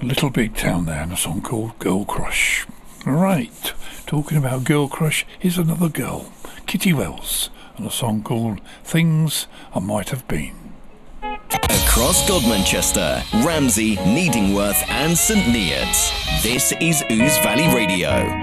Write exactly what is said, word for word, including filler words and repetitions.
Little Big Town there, and a song called Girl Crush. Right, talking about Girl Crush, here's another girl, Kitty Wells, and a song called Things I Might Have Been. Across Godmanchester, Ramsey, Needingworth and St Neots, this is Ouse Valley Radio.